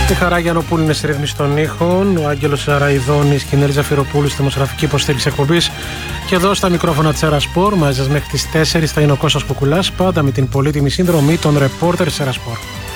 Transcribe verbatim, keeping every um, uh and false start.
Η Χαρά Γιαννοπούλου είναι στη ρύθμιση των ήχων, ο Άγγελος Αραϊδόνης και η Νέλη Ζαφυροπούλου στη δημοσιογραφική υποστήριξη εκπομπής. Και εδώ στα μικρόφωνα της Σέρασπορ, μαζί σας μέχρι τις τέσσερις θα είναι ο Κώστας Κουκουλάς, πάντα με την πολύτιμη συνδρομή των ρεπόρτερ Σέρασπορ.